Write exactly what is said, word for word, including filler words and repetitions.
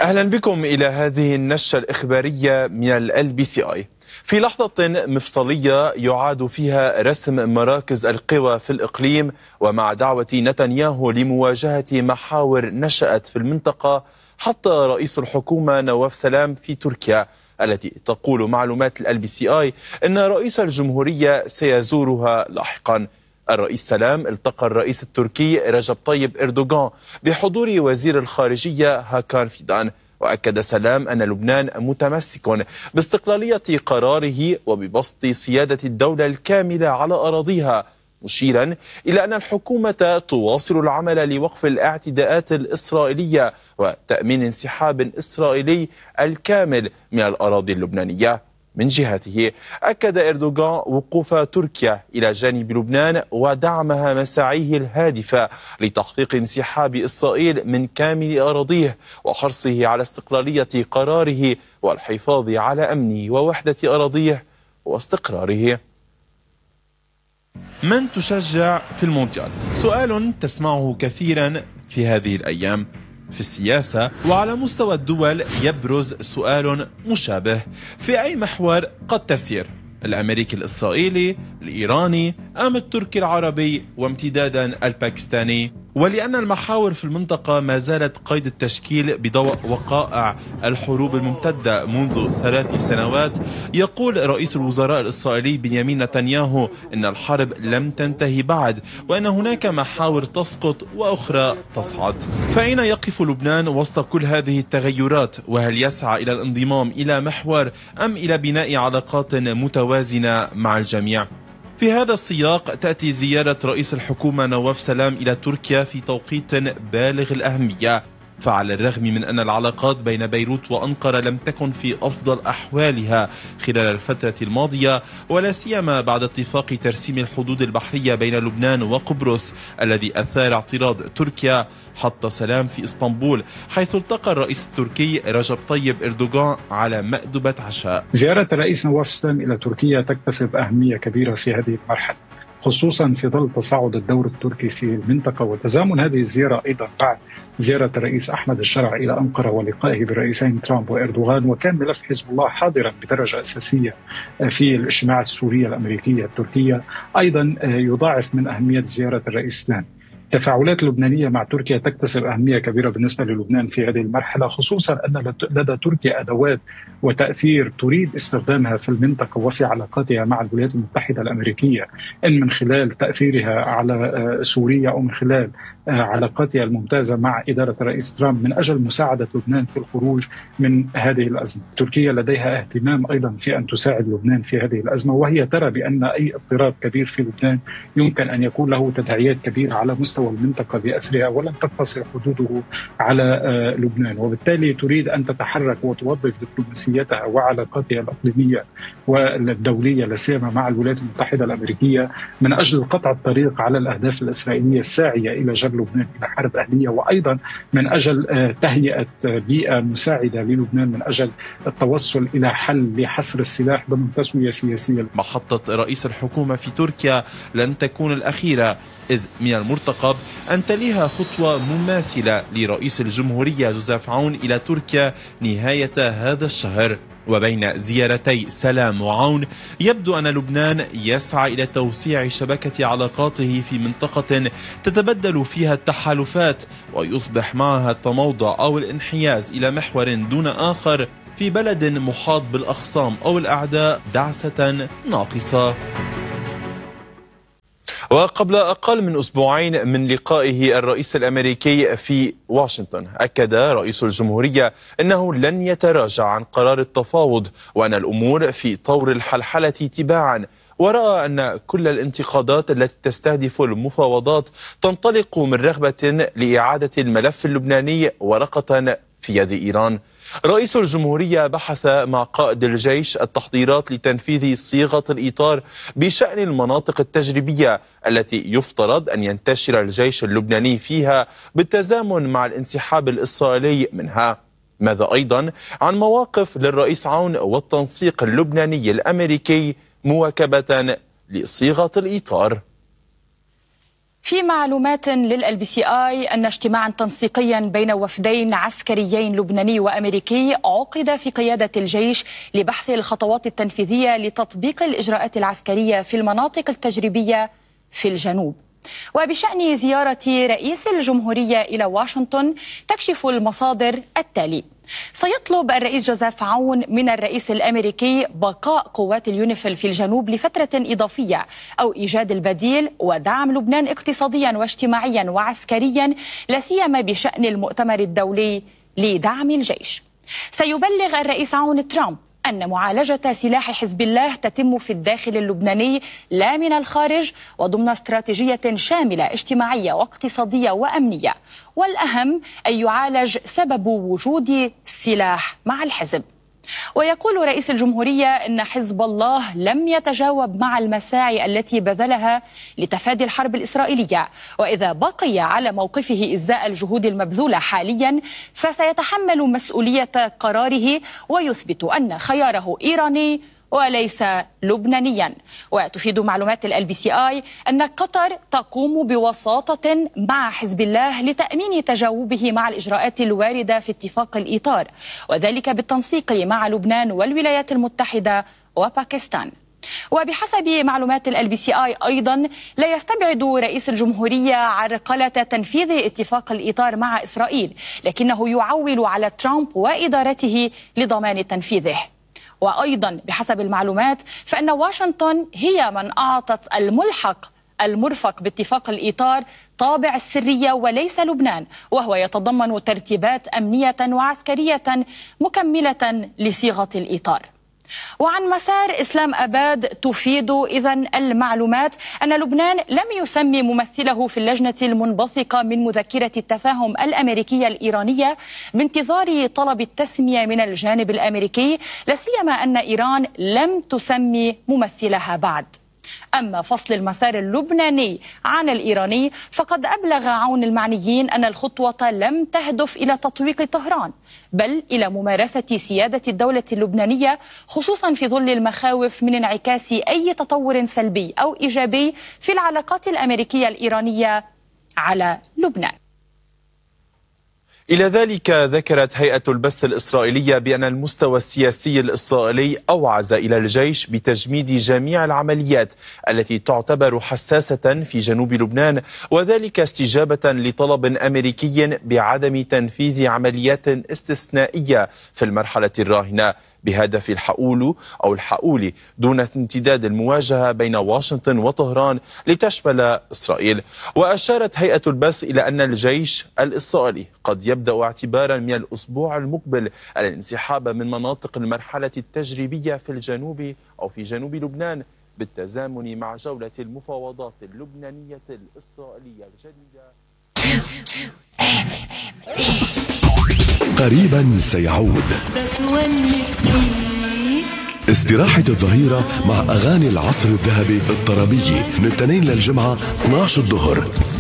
أهلا بكم إلى هذه النشرة الإخبارية من ال بي سي آي. في لحظة مفصلية يعاد فيها رسم مراكز القوى في الإقليم، ومع دعوة نتنياهو لمواجهة محاور نشأت في المنطقة، حتى رئيس الحكومة نواف سلام في تركيا، التي تقول معلومات ال بي سي آي أن رئيس الجمهورية سيزورها لاحقا. الرئيس سلام التقى الرئيس التركي رجب طيب إردوغان بحضور وزير الخارجية هاكان فيدان، وأكد سلام أن لبنان متمسك باستقلالية قراره وببسط سيادة الدولة الكاملة على أراضيها، مشيرا إلى أن الحكومة تواصل العمل لوقف الاعتداءات الإسرائيلية وتأمين انسحاب إسرائيلي الكامل من الأراضي اللبنانية. من جهته أكد إردوغان وقوف تركيا إلى جانب لبنان ودعمها مساعيه الهادفة لتحقيق انسحاب إسرائيل من كامل أراضيه وحرصه على استقلالية قراره والحفاظ على أمنه ووحدة أراضيه واستقراره. من تشجع في المونديال؟ سؤال تسمعه كثيرا في هذه الأيام. في السياسة وعلى مستوى الدول يبرز سؤال مشابه: في أي محور قد تسير؟ الأمريكي الإسرائيلي، الإيراني، أم التركي العربي وامتدادا الباكستاني؟ ولأن المحاور في المنطقة ما زالت قيد التشكيل بضوء وقائع الحروب الممتدة منذ ثلاث سنوات، يقول رئيس الوزراء الإسرائيلي بنيامين نتنياهو إن الحرب لم تنتهي بعد، وأن هناك محاور تسقط وأخرى تصعد. فأين يقف لبنان وسط كل هذه التغيرات؟ وهل يسعى إلى الانضمام إلى محور أم إلى بناء علاقات متوازنة مع الجميع؟ في هذا السياق تأتي زيارة رئيس الحكومة نواف سلام إلى تركيا في توقيت بالغ الأهمية، فعلى الرغم من أن العلاقات بين بيروت وأنقرة لم تكن في أفضل أحوالها خلال الفترة الماضية، ولا سيما بعد اتفاق ترسيم الحدود البحرية بين لبنان وقبرص الذي أثار اعتراض تركيا، حط سلام في اسطنبول حيث التقى الرئيس التركي رجب طيب إردوغان على مأدبة عشاء. زيارة الرئيس نواف سلام إلى تركيا تكتسب أهمية كبيرة في هذه المرحلة، خصوصا في ظل تصاعد الدور التركي في المنطقة، وتزامن هذه الزيارة أيضا بعد زيارة الرئيس أحمد الشرع إلى أنقرة ولقائه بالرئيسين ترامب وإردوغان. وكان ملف حزب الله حاضرا بدرجة أساسية في الاجتماعات السورية الأمريكية التركية، أيضا يضاعف من أهمية زيارة الرئيس سلام. التفاعلات اللبنانية مع تركيا تكتسب أهمية كبيرة بالنسبة للبنان في هذه المرحلة، خصوصا أن لدى تركيا أدوات وتأثير تريد استخدامها في المنطقة وفي علاقاتها مع الولايات المتحدة الأمريكية، إن من خلال تأثيرها على سوريا أو من خلال علاقاتها الممتازة مع إدارة الرئيس ترامب من أجل مساعدة لبنان في الخروج من هذه الأزمة. تركيا لديها اهتمام أيضا في أن تساعد لبنان في هذه الأزمة، وهي ترى بأن أي اضطراب كبير في لبنان يمكن أن يكون له تداعيات كبيرة على مستوى المنطقة بأسرها، ولن تقتصر حدوده على لبنان، وبالتالي تريد أن تتحرك وتوظف دبلوماسيتها وعلاقاتها الإقليمية والدولية لا سيما مع الولايات المتحدة الأمريكية من أجل قطع الطريق على الأهداف الإسرائيلية الساعية إلى جر لبنان إلى حرب أهلية، وأيضا من أجل تهيئة بيئة مساعدة للبنان من أجل التوصل إلى حل لحصر السلاح ضمن تسوية سياسية. محطة رئيس الحكومة في تركيا لن تكون الأخيرة، إذ من المرتقب أن تليها خطوة مماثلة لرئيس الجمهورية جوزيف عون إلى تركيا نهاية هذا الشهر. وبين زيارتي سلام وعون يبدو أن لبنان يسعى إلى توسيع شبكة علاقاته في منطقة تتبدل فيها التحالفات ويصبح معها التموضع أو الانحياز إلى محور دون آخر في بلد محاط بالأخصام أو الأعداء دعسة ناقصة. وقبل أقل من أسبوعين من لقائه الرئيس الأمريكي في واشنطن، أكد رئيس الجمهورية أنه لن يتراجع عن قرار التفاوض وأن الأمور في طور الحلحلة تباعا، ورأى أن كل الانتقادات التي تستهدف المفاوضات تنطلق من رغبة لإعادة الملف اللبناني ورقة في يد إيران. رئيس الجمهورية بحث مع قائد الجيش التحضيرات لتنفيذ صيغة الإطار بشأن المناطق التجريبية التي يفترض أن ينتشر الجيش اللبناني فيها بالتزامن مع الانسحاب الإسرائيلي منها. ماذا أيضا عن مواقف للرئيس عون والتنسيق اللبناني الأمريكي مواكبة لصيغة الإطار؟ في معلومات للال بي سي اي أن اجتماعا تنسيقيا بين وفدين عسكريين لبناني وأمريكي عقد في قيادة الجيش لبحث الخطوات التنفيذية لتطبيق الإجراءات العسكرية في المناطق التجريبية في الجنوب. وبشأن زيارة رئيس الجمهورية إلى واشنطن تكشف المصادر التالي: سيطلب الرئيس جوزيف عون من الرئيس الأمريكي بقاء قوات اليونيفيل في الجنوب لفترة إضافية أو إيجاد البديل ودعم لبنان اقتصاديا واجتماعيا وعسكريا، لا سيما بشأن المؤتمر الدولي لدعم الجيش. سيبلغ الرئيس عون ترامب أن معالجة سلاح حزب الله تتم في الداخل اللبناني لا من الخارج، وضمن استراتيجية شاملة اجتماعية واقتصادية وأمنية، والأهم أن يعالج سبب وجود السلاح مع الحزب. ويقول رئيس الجمهورية أن حزب الله لم يتجاوب مع المساعي التي بذلها لتفادي الحرب الإسرائيلية، وإذا بقي على موقفه إزاء الجهود المبذولة حاليا فسيتحمل مسؤولية قراره ويثبت أن خياره إيراني وليس لبنانيا. وتفيد معلومات الال بي سي اي أن قطر تقوم بوساطة مع حزب الله لتأمين تجاوبه مع الإجراءات الواردة في اتفاق الإطار، وذلك بالتنسيق مع لبنان والولايات المتحدة وباكستان. وبحسب معلومات الال بي سي اي أيضا لا يستبعد رئيس الجمهورية عرقلة تنفيذ اتفاق الإطار مع إسرائيل، لكنه يعول على ترامب وإدارته لضمان تنفيذه. وأيضا بحسب المعلومات فإن واشنطن هي من أعطت الملحق المرفق باتفاق الإطار طابع السرية وليس لبنان، وهو يتضمن ترتيبات أمنية وعسكرية مكملة لصيغة الإطار. وعن مسار إسلام أباد تفيد إذن المعلومات أن لبنان لم يسمي ممثله في اللجنة المنبثقة من مذكرة التفاهم الأمريكية الإيرانية بانتظار طلب التسمية من الجانب الأمريكي، لا سيما أن إيران لم تسمي ممثلها بعد. أما فصل المسار اللبناني عن الإيراني فقد أبلغ عون المعنيين أن الخطوة لم تهدف إلى تطويق طهران، بل إلى ممارسة سيادة الدولة اللبنانية، خصوصا في ظل المخاوف من انعكاس أي تطور سلبي أو إيجابي في العلاقات الأمريكية الإيرانية على لبنان. إلى ذلك ذكرت هيئة البث الإسرائيلية بأن المستوى السياسي الإسرائيلي أوعز إلى الجيش بتجميد جميع العمليات التي تعتبر حساسة في جنوب لبنان، وذلك استجابة لطلب أمريكي بعدم تنفيذ عمليات استثنائية في المرحلة الراهنة بهدف الحؤول أو الحؤول دون امتداد المواجهة بين واشنطن وطهران لتشمل إسرائيل. وأشارت هيئة البث إلى أن الجيش الإسرائيلي قد يبدأ اعتبارا من الأسبوع المقبل الانسحاب من مناطق المرحلة التجريبية في الجنوب أو في جنوب لبنان بالتزامن مع جولة المفاوضات اللبنانية الإسرائيلية الجديدة. قريبا سيعود استراحة الظهيرة مع أغاني العصر الذهبي الطربية من الاثنين للجمعة اثنعش الظهر.